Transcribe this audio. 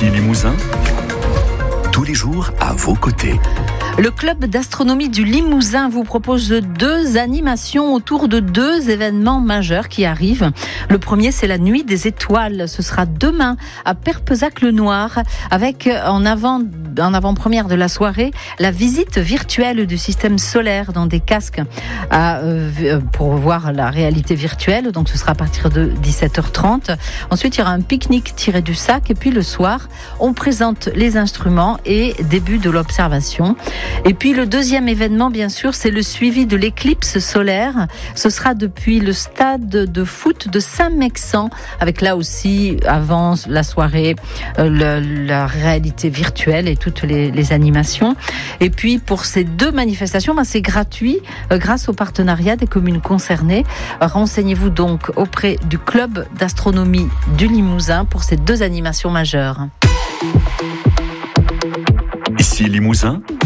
Ici Limousin, tous les jours à vos côtés. Le club d'astronomie du Limousin vous propose 2 animations autour de 2 événements majeurs qui arrivent. Le premier, c'est la Nuit des Étoiles. Ce sera demain à Perpezac-le-Noir avec en avant-première de la soirée la visite virtuelle du système solaire dans des casques pour voir la réalité virtuelle. Donc ce sera à partir de 17h30. Ensuite, il y aura un pique-nique tiré du sac et puis le soir, on présente les instruments et début de l'observation. Et puis le deuxième événement, bien sûr, c'est le suivi de l'éclipse solaire. Ce sera depuis le stade de foot de Saint-Mexan, avec là aussi, avant la soirée, la réalité virtuelle et toutes les animations. Et puis pour ces 2 manifestations, c'est gratuit grâce au partenariat des communes concernées. Renseignez-vous donc auprès du club d'astronomie du Limousin pour ces 2 animations majeures. Ici Limousin,